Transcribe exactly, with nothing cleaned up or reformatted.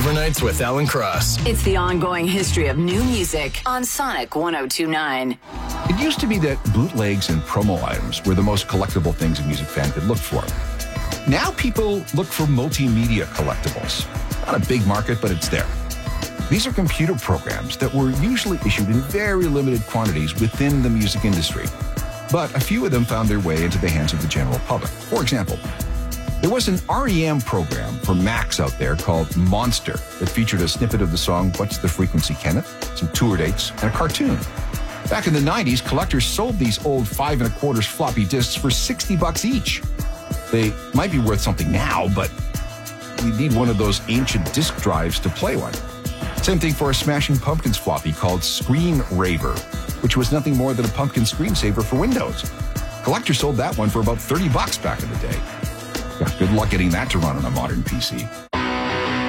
Overnights with Alan Cross. It's the ongoing history of new music on Sonic one oh two point nine. It used to be that bootlegs and promo items were the most collectible things a music fan could look for. Now people look for multimedia collectibles. Not a big market, but it's there. These are computer programs that were usually issued in very limited quantities within the music industry. But a few of them found their way into the hands of the general public. For example, there was an R E M program for Macs out there called Monster that featured a snippet of the song What's the Frequency, Kenneth?, some tour dates, and a cartoon. Back in the nineties, collectors sold these old five and a quarters floppy disks for sixty bucks each. They might be worth something now, but you need one of those ancient disk drives to play one. Same thing for a Smashing Pumpkins floppy called Screen Raver, which was nothing more than a pumpkin screensaver for Windows. Collectors sold that one for about thirty bucks back in the day. Yeah, good luck getting that to run on a modern P C.